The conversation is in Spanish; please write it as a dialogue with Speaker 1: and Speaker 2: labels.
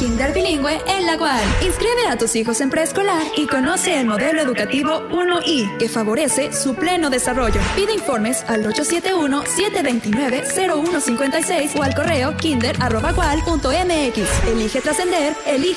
Speaker 1: Kinder Bilingüe en La UAL. Inscribe a tus hijos en preescolar y conoce el modelo educativo 1I, que favorece su pleno desarrollo. Pide informes al 871-729-0156 o al correo kinder@ual.mx. Elige trascender, elige